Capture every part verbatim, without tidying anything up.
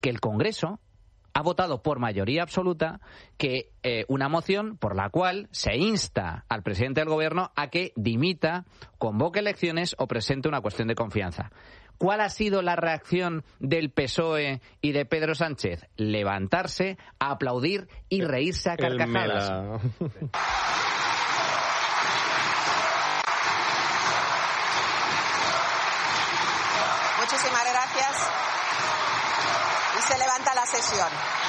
que el Congreso ha votado por mayoría absoluta que eh, una moción por la cual se insta al presidente del gobierno a que dimita, convoque elecciones o presente una cuestión de confianza. ¿Cuál ha sido la reacción del P S O E y de Pedro Sánchez? Levantarse, aplaudir y reírse a carcajadas. Muchísimas gracias. Y se levanta la sesión.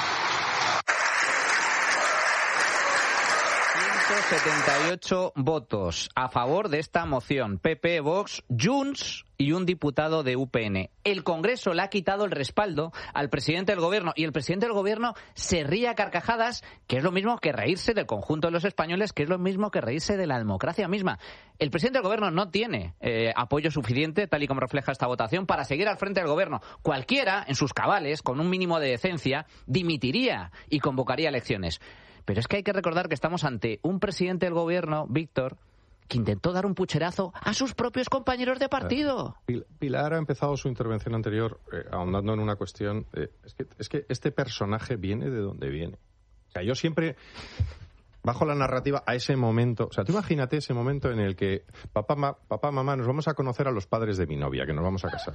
ciento setenta y ocho votos a favor de esta moción. P P, Vox, Junts y un diputado de U P N. El Congreso le ha quitado el respaldo al presidente del gobierno y el presidente del gobierno se ríe a carcajadas, que es lo mismo que reírse del conjunto de los españoles, que es lo mismo que reírse de la democracia misma. El presidente del gobierno no tiene eh, apoyo suficiente, tal y como refleja esta votación, para seguir al frente del gobierno. Cualquiera, en sus cabales, con un mínimo de decencia, dimitiría y convocaría elecciones. Pero es que hay que recordar que estamos ante un presidente del gobierno, Víctor, que intentó dar un pucherazo a sus propios compañeros de partido. Pilar ha empezado su intervención anterior eh, ahondando en una cuestión. Eh, es, que, es que este personaje viene de donde viene. O sea, yo siempre bajo la narrativa a ese momento. O sea, tú imagínate ese momento en el que papá, ma, papá, mamá, nos vamos a conocer a los padres de mi novia, que nos vamos a casar.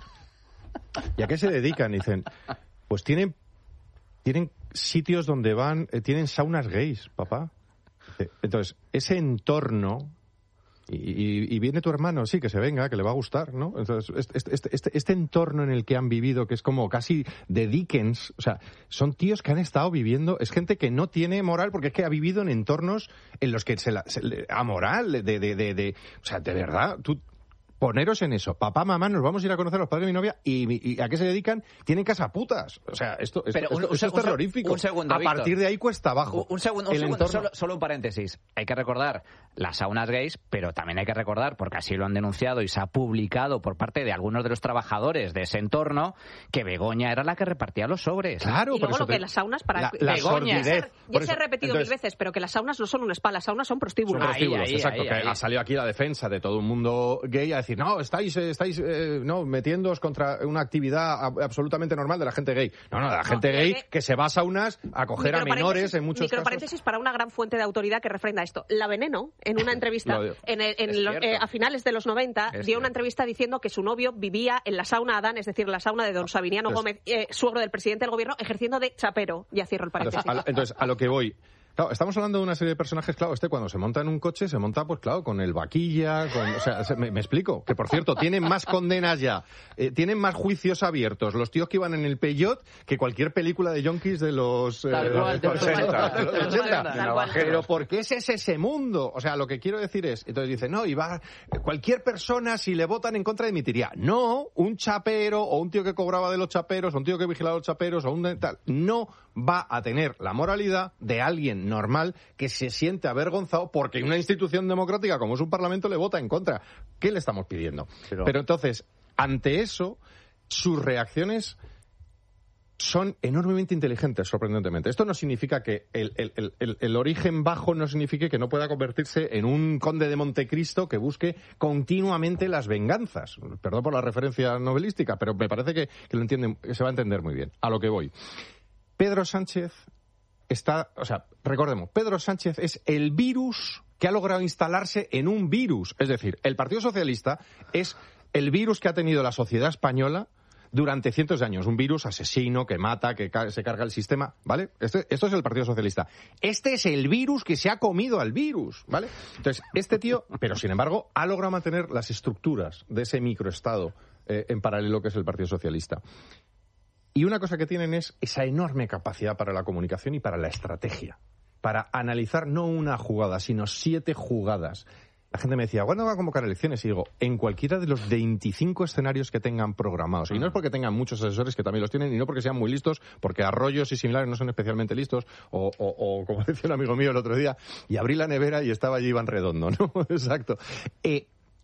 ¿Y a qué se dedican? Dicen, pues tienen... Tienen sitios donde van, eh, tienen saunas gays, papá. Entonces, ese entorno, y, y, y viene tu hermano, sí, que se venga, que le va a gustar, ¿no? Entonces, este, este, este, este entorno en el que han vivido, que es como casi de Dickens, o sea, son tíos que han estado viviendo, es gente que no tiene moral porque es que ha vivido en entornos en los que se la, se, amoral, de, de, de, de, o sea, de verdad, tú... Poneros en eso. Papá, mamá, nos vamos a ir a conocer a los padres de mi novia y, y ¿a qué se dedican? Tienen casa putas. O sea, esto, esto, Pero un, esto, un, esto es terrorífico. Un segundo, a partir Víctor. de ahí cuesta abajo. Un, un segundo, un segundo solo, solo un paréntesis. Hay que recordar las saunas gays, pero también hay que recordar, porque así lo han denunciado y se ha publicado por parte de algunos de los trabajadores de ese entorno, que Begoña era la que repartía los sobres. Claro, y luego pero lo que te... las saunas para... La, la Begoña. sordidez. Ya se ha repetido Entonces... mil veces, pero que las saunas no son un spa, las saunas son prostíbulos. Son prostíbulos, ahí, ahí, exacto. ahí, que ahí. ha salido aquí la defensa de todo un mundo gay a decir, no, estáis... estáis eh, no metiéndoos contra una actividad a, absolutamente normal de la gente gay. No, no, de la no, gente gay que, que se va a saunas a coger a menores en muchos microparéntesis casos. para una gran fuente de autoridad que refrenda esto. La Veneno, en una entrevista en el, en lo, eh, a finales de los noventa, es dio cierto. Una entrevista diciendo que su novio vivía en la sauna Adán, es decir, la sauna de don Sabiniano entonces, Gómez, eh, suegro del presidente del gobierno, ejerciendo de chapero. Ya cierro el paréntesis. Entonces, a, entonces, a lo que voy... Claro, estamos hablando de una serie de personajes, claro, este cuando se monta en un coche, se monta, pues claro, con el vaquilla, con, o sea, me, me explico, que por cierto, tienen más condenas ya, eh, tienen más juicios abiertos los tíos que iban en el Peugeot que cualquier película de yonkis de los, eh, Tal cual, de los ochenta. De los ochenta. Pero ¿por qué ese es ese mundo? O sea, lo que quiero decir es, entonces dice, no, y va, cualquier persona, si le votan en contra, dimitiría. No, un chapero, o un tío que cobraba de los chaperos, o un tío que vigilaba a los chaperos, o un tal, no va a tener la moralidad de alguien normal que se siente avergonzado porque una institución democrática como es un parlamento le vota en contra. ¿Qué le estamos pidiendo? Pero, Pero entonces, ante eso, sus reacciones son enormemente inteligentes, sorprendentemente. Esto no significa que el, el, el, el origen bajo no signifique que no pueda convertirse en un conde de Montecristo que busque continuamente las venganzas. Perdón por la referencia novelística, pero me parece que, que lo entienden, se va a entender muy bien. A lo que voy. Pedro Sánchez está, o sea, recordemos, Pedro Sánchez es el virus que ha logrado instalarse en un virus. Es decir, el Partido Socialista es el virus que ha tenido la sociedad española durante cientos de años. Un virus asesino que mata, que se carga el sistema, ¿vale? Este, esto es el Partido Socialista. Este es el virus que se ha comido al virus, ¿vale? Entonces, este tío, pero sin embargo, ha logrado mantener las estructuras de ese microestado eh, en paralelo que es el Partido Socialista. Y una cosa que tienen es esa enorme capacidad para la comunicación y para la estrategia. Para analizar no una jugada, sino siete jugadas. La gente me decía, ¿cuándo va a convocar elecciones? Y digo, en cualquiera de los veinticinco escenarios que tengan programados. Y no es porque tengan muchos asesores, que también los tienen, y no porque sean muy listos, porque Arroyos y similares no son especialmente listos, o, o, o como decía un amigo mío el otro día, y abrí la nevera y estaba allí Iván Redondo, ¿no? Exacto. Eh,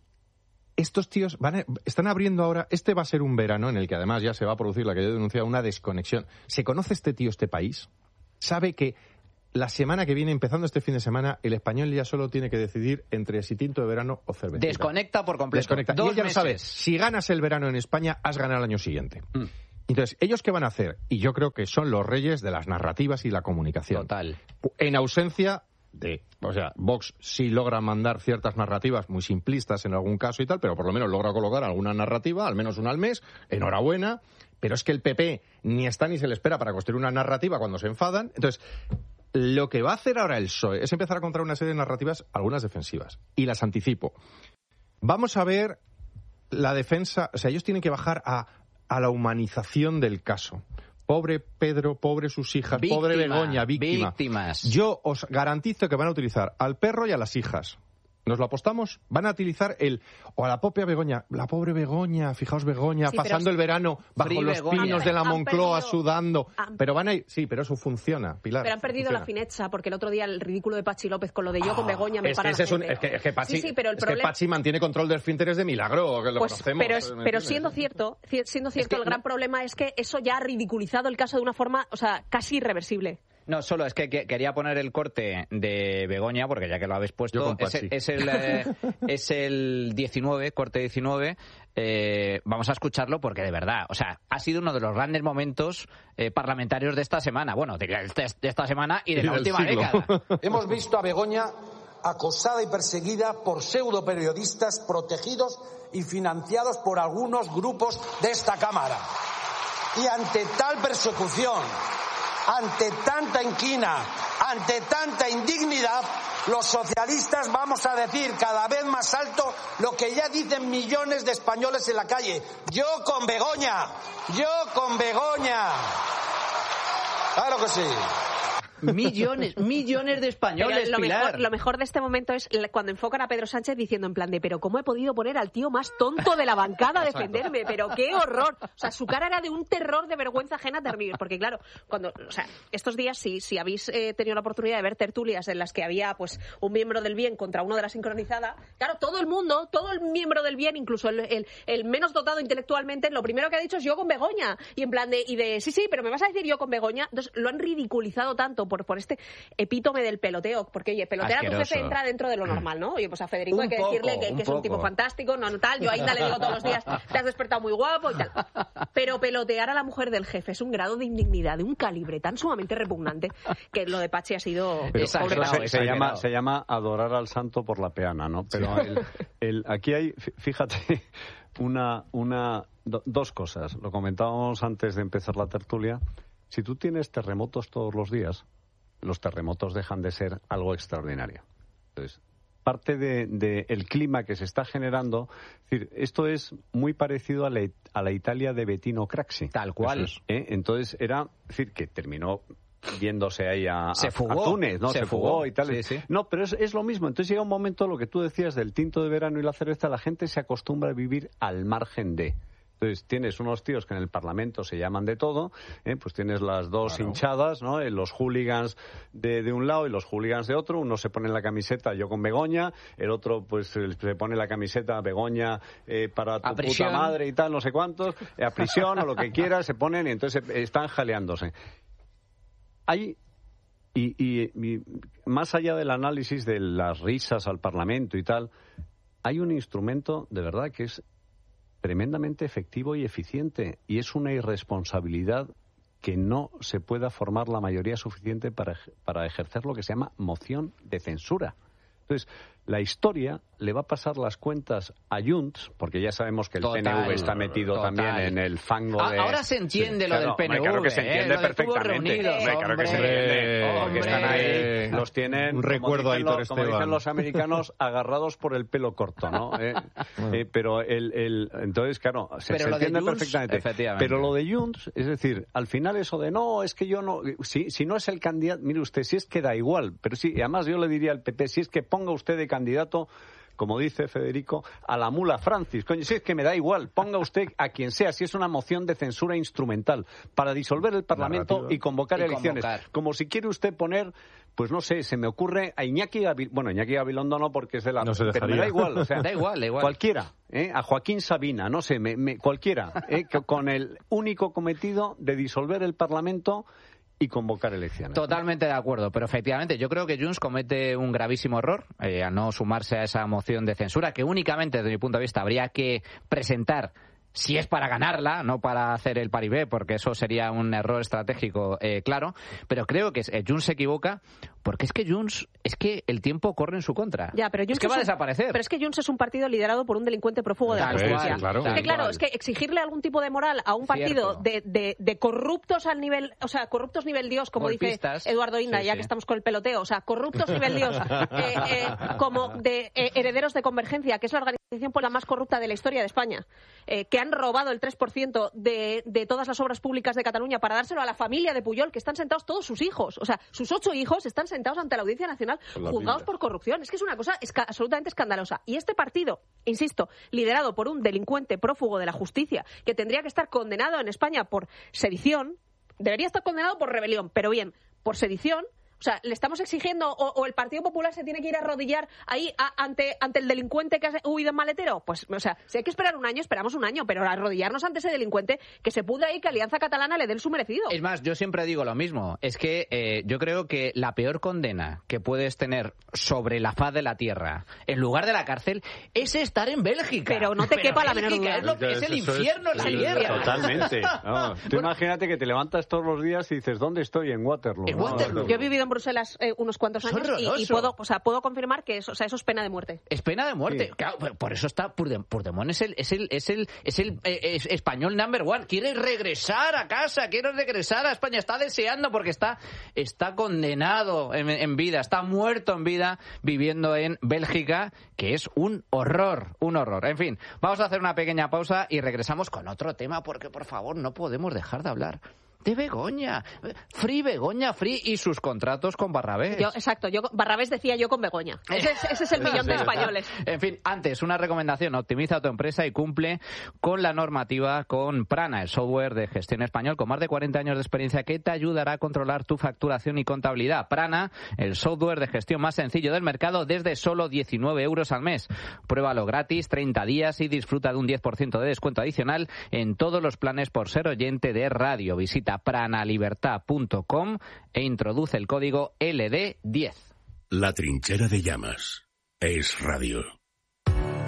Estos tíos van a, están abriendo ahora, este va a ser un verano en el que además ya se va a producir la que yo he denunciado, una desconexión. ¿Se conoce este tío, este país? ¿Sabe que la semana que viene, empezando este fin de semana, el español ya solo tiene que decidir entre si tinto de verano o cerveza? Desconecta por completo. Desconecta. Dos y él ya lo meses. sabe, si ganas el verano en España, has ganado el año siguiente. Mm. Entonces, ¿ellos qué van a hacer? Y yo creo que son los reyes de las narrativas y la comunicación. Total. En ausencia de... O sea, Vox sí logra mandar ciertas narrativas muy simplistas en algún caso y tal, pero por lo menos logra colocar alguna narrativa, al menos una al mes. Enhorabuena. Pero es que el P P ni está ni se le espera para construir una narrativa cuando se enfadan. Entonces, lo que va a hacer ahora el P S O E es empezar a encontrar una serie de narrativas, algunas defensivas. Y las anticipo. Vamos a ver la defensa... O sea, ellos tienen que bajar a, a la humanización del caso. Pobre Pedro, pobre sus hijas, Víctima, pobre Begoña, víctima. Víctimas. Yo os garantizo que van a utilizar al perro y a las hijas. ¿Nos lo apostamos? Van a utilizar el... O a la propia Begoña. La pobre Begoña, fijaos Begoña, sí, pasando el verano bajo Free los Begoña. pinos de la Moncloa, perdido, sudando. Han, pero van a ir... Sí, pero eso funciona, Pilar. Pero han perdido funciona. la fineza, porque el otro día el ridículo de Pachi López con lo de yo ah, con Begoña me es para que ese es, un, es, que, es que Pachi, sí, sí, pero el es problema... que Pachi mantiene control de esfínteres de milagro, que lo pues, conocemos. Pero, es, pero siendo cierto, siendo cierto, es que, el gran no... problema es que eso ya ha ridiculizado el caso de una forma, o sea, casi irreversible. No, solo es que, que quería poner el corte de Begoña, porque ya que lo habéis puesto, es, es, el, eh, es el diecinueve, corte diecinueve. Eh, vamos a escucharlo porque de verdad, o sea, ha sido uno de los grandes momentos eh, parlamentarios de esta semana, bueno, de, de esta semana y de y la última siglo. década. Hemos visto a Begoña acosada y perseguida por pseudoperiodistas protegidos y financiados por algunos grupos de esta Cámara. Y ante tal persecución, ante tanta inquina, ante tanta indignidad, los socialistas vamos a decir cada vez más alto lo que ya dicen millones de españoles en la calle. Yo con Begoña, yo con Begoña. Claro que sí. Millones, millones de españoles, lo Pilar. Mejor, lo mejor de este momento es cuando enfocan a Pedro Sánchez diciendo en plan de pero ¿cómo he podido poner al tío más tonto de la bancada a defenderme? Pero qué horror. O sea, su cara era de un terror, de vergüenza ajena terrible. Porque claro, cuando, o sea, estos días si, si habéis eh, tenido la oportunidad de ver tertulias en las que había pues un miembro del bien contra uno de la sincronizada, claro, todo el mundo, todo el miembro del bien, incluso el, el, el menos dotado intelectualmente, lo primero que ha dicho es yo con Begoña. Y en plan de, y de sí, sí, pero me vas a decir yo con Begoña. Entonces lo han ridiculizado tanto por, por este epítome del peloteo, porque oye, pelotear Asqueroso. a tu jefe entra dentro de lo normal, ¿no? Oye, pues a Federico un hay que poco, decirle que, que es un tipo fantástico, no, no tal, yo a Inda le digo todos los días, te has despertado muy guapo y tal. Pero pelotear a la mujer del jefe es un grado de indignidad, de un calibre tan sumamente repugnante, que lo de Pachi ha sido... Pero se, se, llama, se llama adorar al santo por la peana, ¿no? Pero el, el, aquí hay, fíjate, una, una, do, dos cosas. Lo comentábamos antes de empezar la tertulia. Si tú tienes terremotos todos los días, los terremotos dejan de ser algo extraordinario. Entonces, parte de, de el clima que se está generando, es decir, esto es muy parecido a la, a la Italia de Bettino Craxi. Tal cual. Es, ¿eh? Entonces, era, es decir, que terminó yéndose ahí a, se a, fugó, a Túnez, ¿no? Se, se fugó, fugó y tal. Sí, sí. No, pero es, es lo mismo. Entonces llega un momento, lo que tú decías del tinto de verano y la cerveza, la gente se acostumbra a vivir al margen de... Entonces tienes unos tíos que en el Parlamento se llaman de todo, ¿eh? Pues tienes las dos claro. hinchadas, ¿no? Los hooligans de, de un lado y los hooligans de otro. Uno se pone la camiseta yo con Begoña, el otro pues se pone la camiseta Begoña eh, para tu puta madre y tal, no sé cuántos, a prisión o lo que quieras, se ponen y entonces están jaleándose. Hay... Y, y, y más allá del análisis de las risas al Parlamento y tal, hay un instrumento de verdad que es tremendamente efectivo y eficiente, y es una irresponsabilidad que no se pueda formar la mayoría suficiente para, para ejercer lo que se llama moción de censura. Entonces, la historia le va a pasar las cuentas a Junts, porque ya sabemos que el total, P N V está metido total. también en el fango de... Ahora se entiende sí, lo claro, del P N V, claro que se entiende ¿eh? perfectamente. Reunidos, hombre, claro que se entiende, porque están ahí, los tienen, un recuerdo como, dicen, a lo, como dicen los americanos, agarrados por el pelo corto, ¿no? Eh, eh, pero el, el, entonces, claro, se, se entiende Junts, perfectamente. Pero lo de Junts, es decir, al final eso de no, es que yo no... Si, si no es el candidato, mire usted, si es que da igual, pero sí, además yo le diría al P P, si es que ponga usted de candidato, como dice Federico, a la mula Francis. Coño, si es que me da igual, ponga usted a quien sea, si es una moción de censura instrumental para disolver el Parlamento Narrativa. y convocar y elecciones. Convocar. Como si quiere usted poner, pues no sé, se me ocurre a Iñaki Gabilondo, bueno, Iñaki Gabilondo no porque es de la... No se pero me da igual, o sea, da igual, da igual. Cualquiera, ¿eh? A Joaquín Sabina, no sé, me, me, cualquiera, ¿eh? con el único cometido de disolver el Parlamento y convocar elecciones. Totalmente de acuerdo, pero efectivamente yo creo que Junts comete un gravísimo error eh, al no sumarse a esa moción de censura que únicamente desde mi punto de vista habría que presentar si es para ganarla, no para hacer el paribé, porque eso sería un error estratégico, eh, claro, pero creo que eh, Junts se equivoca, porque es que Junts, es que el tiempo corre en su contra. Ya, pero Junts es que va un, a desaparecer. Pero es que Junts es un partido liderado por un delincuente prófugo de la justicia. Claro, es que claro, es que exigirle algún tipo de moral a un partido de, de, de corruptos al nivel, o sea, corruptos nivel Dios, como Golpistas. dice Eduardo Inda, sí, ya sí. que estamos con el peloteo, o sea, corruptos nivel Dios, eh, eh, como de eh, herederos de Convergencia, que es la organización pues, la más corrupta de la historia de España, eh, que han robado el tres por ciento de, de todas las obras públicas de Cataluña para dárselo a la familia de Pujol, que están sentados todos sus hijos, o sea, sus ocho hijos están sentados ante la Audiencia Nacional juzgados por corrupción. Es que es una cosa esca- absolutamente escandalosa. Y este partido, insisto, liderado por un delincuente prófugo de la justicia, que tendría que estar condenado en España por sedición, debería estar condenado por rebelión, pero bien, por sedición. O sea, le estamos exigiendo, o, o el Partido Popular se tiene que ir a arrodillar ahí a, ante, ante el delincuente que ha huido en maletero. Pues, o sea, si hay que esperar un año, esperamos un año, pero arrodillarnos ante ese delincuente que se pudra ahí que Alianza Catalana le dé el su merecido. Es más, yo siempre digo lo mismo. Es que eh, yo creo que la peor condena que puedes tener sobre la faz de la tierra, en lugar de la cárcel, es estar en Bélgica. Pero no te pero quepa la menor duda. Es, lo, es el infierno en la tierra. Totalmente. No, tú bueno, imagínate que te levantas todos los días y dices, ¿dónde estoy? En Waterloo. En Waterloo. No, yo he vivido en Bruselas eh, unos cuantos años y, y puedo, o sea, puedo confirmar que eso, o sea, eso es pena de muerte. Es pena de muerte. Sí. Claro, pero por eso está Puigdemont es el es el es el es el eh, es español number one. Quiere regresar a casa, quiere regresar a España, está deseando porque está está condenado en, en vida, está muerto en vida viviendo en Bélgica, que es un horror, un horror. En fin, vamos a hacer una pequeña pausa y regresamos con otro tema porque por favor no podemos dejar de hablar de Begoña. Free Begoña, Free y sus contratos con Barrabés. Yo, exacto, yo Barrabés decía yo con Begoña. Ese es, ese es el millón de españoles. En fin, antes, una recomendación. Optimiza tu empresa y cumple con la normativa con Prana, el software de gestión español con más de cuarenta años de experiencia que te ayudará a controlar tu facturación y contabilidad. Prana, el software de gestión más sencillo del mercado desde solo diecinueve euros al mes. Pruébalo gratis, treinta días y disfruta de un diez por ciento de descuento adicional en todos los planes por ser oyente de radio. Visita pranalibertad punto com e introduce el código L D diez. La trinchera de llamas es radio.